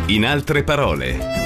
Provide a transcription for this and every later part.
In altre parole.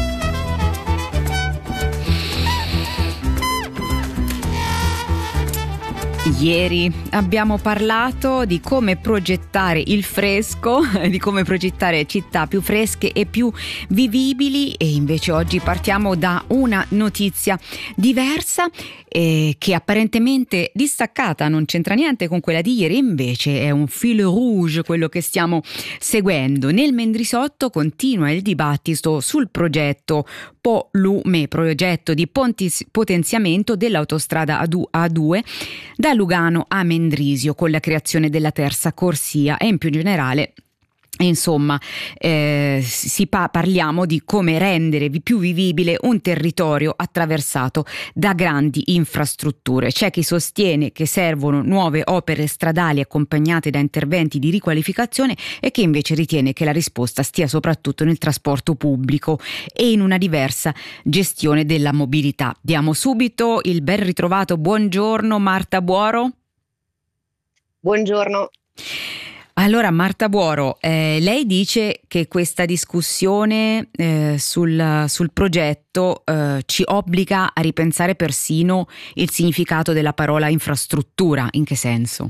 Ieri abbiamo parlato di come progettare il fresco, di come progettare città più fresche e più vivibili, e invece oggi partiamo da una notizia diversa che apparentemente distaccata, non c'entra niente con quella di ieri, invece è un fil rouge quello che stiamo seguendo. Nel Mendrisotto continua il dibattito sul progetto POLUME, progetto di potenziamento dell'autostrada A2 da Lugano a Mendrisio, con la creazione della terza corsia e in più generale. Insomma, parliamo di come rendere più vivibile un territorio attraversato da grandi infrastrutture. C'è chi sostiene che servono nuove opere stradali accompagnate da interventi di riqualificazione e chi invece ritiene che la risposta stia soprattutto nel trasporto pubblico e in una diversa gestione della mobilità. Diamo subito il ben ritrovato buongiorno Marta Buoro. Buongiorno. Allora Marta Buoro, lei dice che questa discussione sul progetto ci obbliga a ripensare persino il significato della parola infrastruttura. In che senso?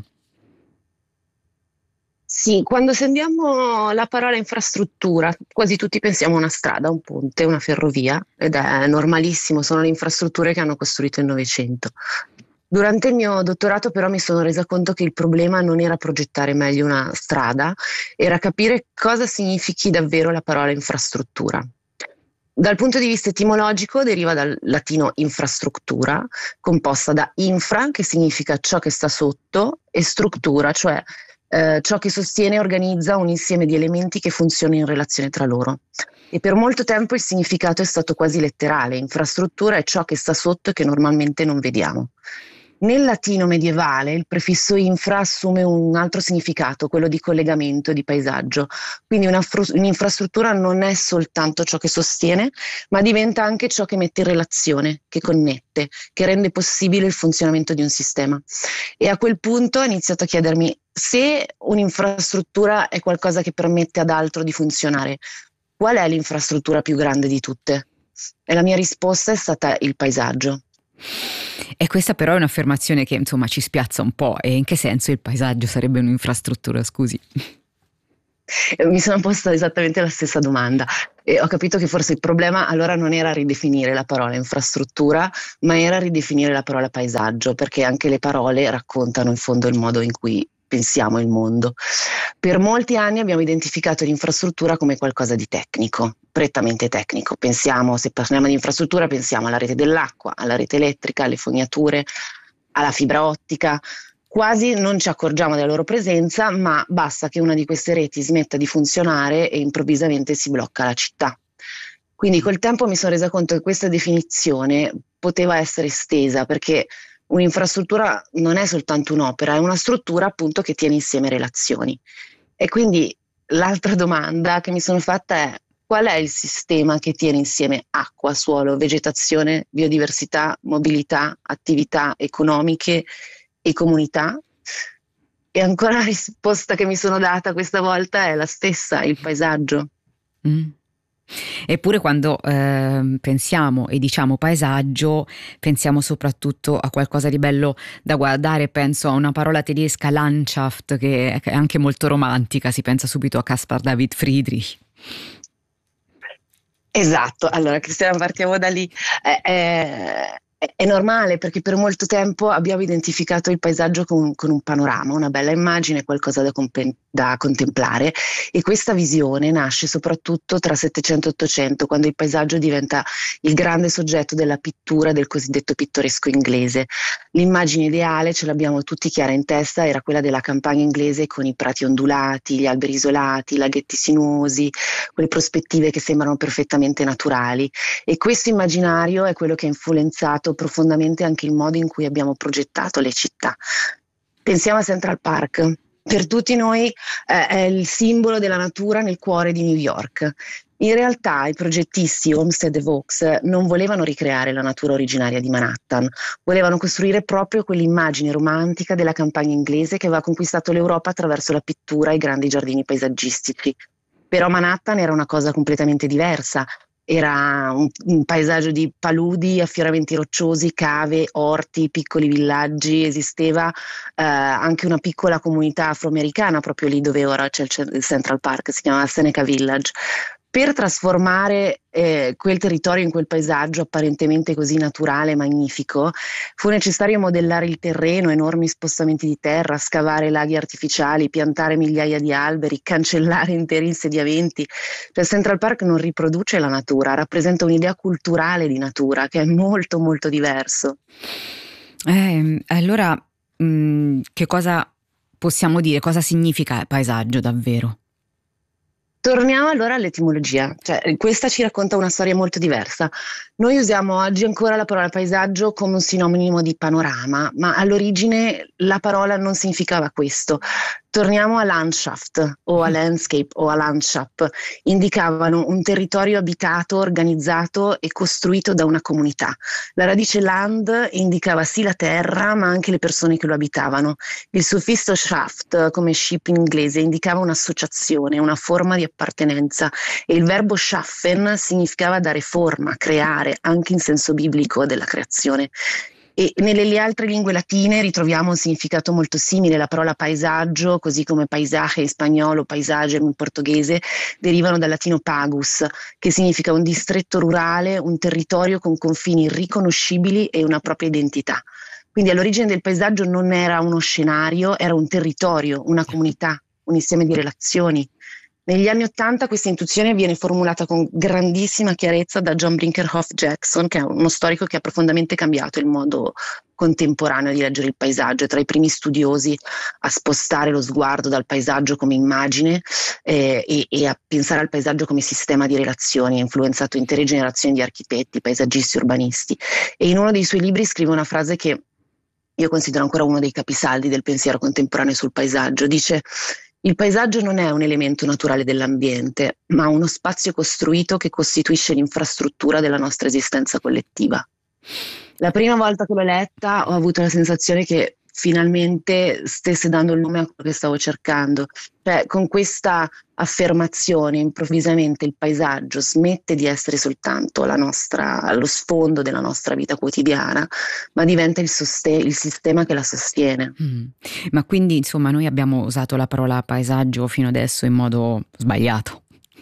Sì, quando sentiamo la parola infrastruttura, quasi tutti pensiamo a una strada, un ponte, una ferrovia, ed è normalissimo, sono le infrastrutture che hanno costruito il Novecento. Durante il mio dottorato però mi sono resa conto che il problema non era progettare meglio una strada, era capire cosa significhi davvero la parola infrastruttura. Dal punto di vista etimologico deriva dal latino infrastruttura, composta da infra, che significa ciò che sta sotto, e struttura, cioè ciò che sostiene e organizza un insieme di elementi che funzionano in relazione tra loro. E per molto tempo il significato è stato quasi letterale: infrastruttura è ciò che sta sotto e che normalmente non vediamo. Nel latino medievale il prefisso infra assume un altro significato, quello di collegamento, di paesaggio. Quindi un'infrastruttura non è soltanto ciò che sostiene, ma diventa anche ciò che mette in relazione, che connette, che rende possibile il funzionamento di un sistema. E a quel punto ho iniziato a chiedermi: se un'infrastruttura è qualcosa che permette ad altro di funzionare, qual è l'infrastruttura più grande di tutte? E la mia risposta è stata il paesaggio. E questa però è un'affermazione che insomma ci spiazza un po'. E in che senso il paesaggio sarebbe un'infrastruttura, scusi? Mi sono posta esattamente la stessa domanda e ho capito che forse il problema allora non era ridefinire la parola infrastruttura, ma era ridefinire la parola paesaggio, perché anche le parole raccontano in fondo il modo in cui pensiamo il mondo. Per molti anni abbiamo identificato l'infrastruttura come qualcosa di tecnico, prettamente tecnico. Se parliamo di infrastruttura pensiamo alla rete dell'acqua, alla rete elettrica, alle fognature, alla fibra ottica. Quasi non ci accorgiamo della loro presenza, ma basta che una di queste reti smetta di funzionare e improvvisamente si blocca la città. Quindi col tempo mi sono resa conto che questa definizione poteva essere estesa, perché un'infrastruttura non è soltanto un'opera, è una struttura appunto che tiene insieme relazioni. E quindi l'altra domanda che mi sono fatta è: qual è il sistema che tiene insieme acqua, suolo, vegetazione, biodiversità, mobilità, attività economiche e comunità? E ancora la risposta che mi sono data questa volta è la stessa: il paesaggio. Eppure quando pensiamo e diciamo paesaggio pensiamo soprattutto a qualcosa di bello da guardare. Penso a una parola tedesca, Landschaft, che è anche molto romantica, si pensa subito a Caspar David Friedrich. Esatto, allora Cristiana, partiamo da lì. È normale, perché per molto tempo abbiamo identificato il paesaggio con un panorama, una bella immagine, qualcosa da contemplare, e questa visione nasce soprattutto tra 700 e 800, quando il paesaggio diventa il grande soggetto della pittura del cosiddetto pittoresco inglese. L'immagine ideale, ce l'abbiamo tutti chiara in testa, era quella della campagna inglese con i prati ondulati, gli alberi isolati, i laghetti sinuosi, quelle prospettive che sembrano perfettamente naturali. E questo immaginario è quello che ha influenzato profondamente anche il modo in cui abbiamo progettato le città. Pensiamo a Central Park. Per tutti noi è il simbolo della natura nel cuore di New York. In realtà i progettisti Olmsted e Vaux non volevano ricreare la natura originaria di Manhattan, volevano costruire proprio quell'immagine romantica della campagna inglese che aveva conquistato l'Europa attraverso la pittura e i grandi giardini paesaggistici. Però Manhattan era una cosa completamente diversa. Era un paesaggio di paludi, affioramenti rocciosi, cave, orti, piccoli villaggi. Esisteva anche una piccola comunità afroamericana proprio lì dove ora c'è il Central Park, si chiama Seneca Village. Per trasformare quel territorio in quel paesaggio apparentemente così naturale e magnifico, fu necessario modellare il terreno, enormi spostamenti di terra, scavare laghi artificiali, piantare migliaia di alberi, cancellare interi insediamenti. Cioè, Central Park non riproduce la natura, rappresenta un'idea culturale di natura che è molto molto diverso. Allora, che cosa possiamo dire? Cosa significa paesaggio davvero? Torniamo allora all'etimologia, cioè questa ci racconta una storia molto diversa. Noi usiamo oggi ancora la parola paesaggio come un sinonimo di panorama, ma all'origine la parola non significava questo. Torniamo a Landschaft o a landscape o a Landschaft, indicavano un territorio abitato, organizzato e costruito da una comunità. La radice land indicava sì la terra, ma anche le persone che lo abitavano. Il suffisso shaft, come ship in inglese, indicava un'associazione, una forma di appartenenza, e il verbo schaffen significava dare forma, creare, anche in senso biblico della creazione. E nelle altre lingue latine ritroviamo un significato molto simile. La parola paesaggio, così come paesaje in spagnolo, paesaggio in portoghese, derivano dal latino pagus, che significa un distretto rurale, un territorio con confini riconoscibili e una propria identità. Quindi all'origine del paesaggio non era uno scenario, era un territorio, una comunità, un insieme di relazioni. Negli anni '80 questa intuizione viene formulata con grandissima chiarezza da John Brinkerhoff Jackson, che è uno storico che ha profondamente cambiato il modo contemporaneo di leggere il paesaggio. È tra i primi studiosi a spostare lo sguardo dal paesaggio come immagine e a pensare al paesaggio come sistema di relazioni. Ha influenzato intere generazioni di architetti, paesaggisti, urbanisti. E in uno dei suoi libri scrive una frase che io considero ancora uno dei capisaldi del pensiero contemporaneo sul paesaggio. Dice: il paesaggio non è un elemento naturale dell'ambiente, ma uno spazio costruito che costituisce l'infrastruttura della nostra esistenza collettiva. La prima volta che l'ho letta ho avuto la sensazione che finalmente stesse dando il nome a quello che stavo cercando. Cioè, con questa affermazione improvvisamente il paesaggio smette di essere soltanto lo sfondo della nostra vita quotidiana, ma diventa il sistema che la sostiene. Ma quindi insomma noi abbiamo usato la parola paesaggio fino adesso in modo sbagliato.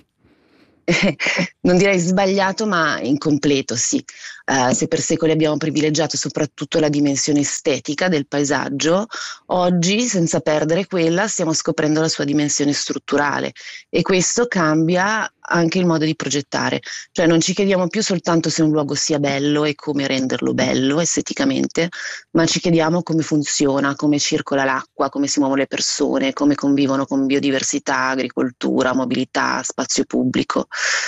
Non direi sbagliato, ma incompleto, sì. Se per secoli abbiamo privilegiato soprattutto la dimensione estetica del paesaggio, oggi, senza perdere quella, stiamo scoprendo la sua dimensione strutturale, e questo cambia anche il modo di progettare. Cioè non ci chiediamo più soltanto se un luogo sia bello e come renderlo bello esteticamente, ma ci chiediamo come funziona, come circola l'acqua, come si muovono le persone, come convivono con biodiversità, agricoltura, mobilità, spazio pubblico.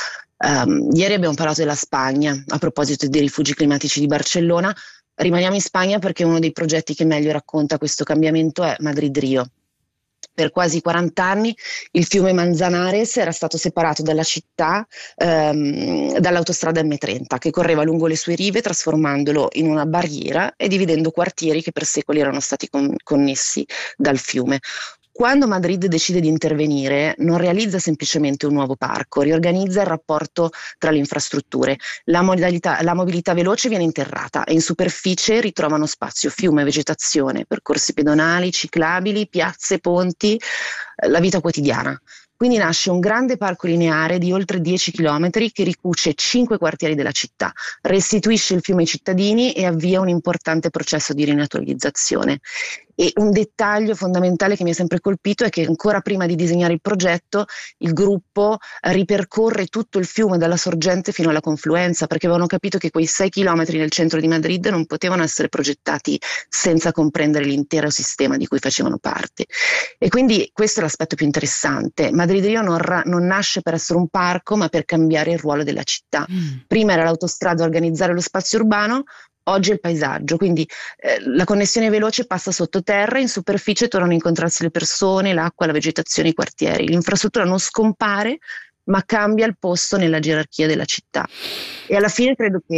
Ieri abbiamo parlato della Spagna a proposito dei rifugi climatici di Barcellona. Rimaniamo in Spagna perché uno dei progetti che meglio racconta questo cambiamento è Madrid-Rio. Per quasi 40 anni il fiume Manzanares era stato separato dalla città dall'autostrada M30 che correva lungo le sue rive, trasformandolo in una barriera e dividendo quartieri che per secoli erano stati connessi dal fiume. Quando Madrid decide di intervenire, non realizza semplicemente un nuovo parco, riorganizza il rapporto tra le infrastrutture. La mobilità veloce viene interrata e in superficie ritrovano spazio fiume, vegetazione, percorsi pedonali, ciclabili, piazze, ponti, la vita quotidiana. Quindi nasce un grande parco lineare di oltre 10 chilometri che ricuce 5 quartieri della città, restituisce il fiume ai cittadini e avvia un importante processo di rinaturalizzazione. E un dettaglio fondamentale che mi ha sempre colpito è che ancora prima di disegnare il progetto il gruppo ripercorre tutto il fiume dalla sorgente fino alla confluenza, perché avevano capito che quei 6 chilometri nel centro di Madrid non potevano essere progettati senza comprendere l'intero sistema di cui facevano parte. E quindi questo è l'aspetto più interessante. Madrid-Rio non nasce per essere un parco, ma per cambiare il ruolo della città. Prima era l'autostrada a organizzare lo spazio urbano, oggi è il paesaggio, quindi la connessione veloce passa sottoterra, in superficie tornano a incontrarsi le persone, l'acqua, la vegetazione, i quartieri. L'infrastruttura non scompare, ma cambia il posto nella gerarchia della città. E alla fine credo che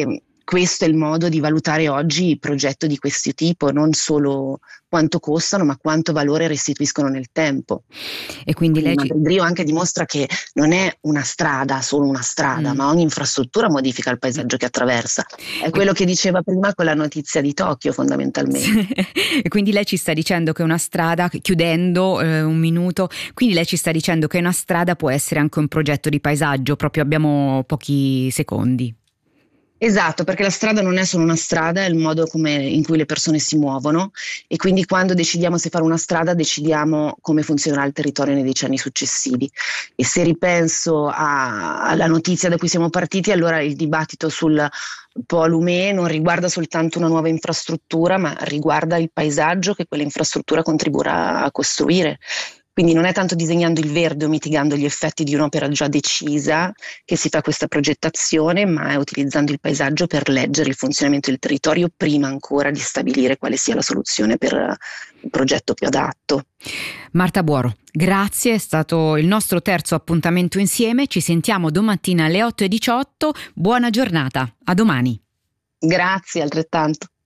questo è il modo di valutare oggi il progetto di questo tipo, non solo quanto costano, ma quanto valore restituiscono nel tempo. E quindi lei Madrid anche dimostra che non è una strada, solo una strada, ma ogni infrastruttura modifica il paesaggio che attraversa. È quello che diceva prima quella notizia di Tokyo, fondamentalmente. E quindi lei ci sta dicendo che una strada, chiudendo un minuto, quindi lei ci sta dicendo che una strada può essere anche un progetto di paesaggio, proprio abbiamo pochi secondi. Esatto, perché la strada non è solo una strada, è il modo in cui le persone si muovono, e quindi quando decidiamo se fare una strada decidiamo come funzionerà il territorio nei decenni successivi. E se ripenso alla notizia da cui siamo partiti, allora il dibattito sul Polo Ume non riguarda soltanto una nuova infrastruttura, ma riguarda il paesaggio che quella infrastruttura contribuirà a costruire. Quindi non è tanto disegnando il verde o mitigando gli effetti di un'opera già decisa che si fa questa progettazione, ma è utilizzando il paesaggio per leggere il funzionamento del territorio prima ancora di stabilire quale sia la soluzione per il progetto più adatto. Marta Buoro, grazie, è stato il nostro terzo appuntamento insieme, ci sentiamo domattina alle 8:18, buona giornata, a domani. Grazie, altrettanto.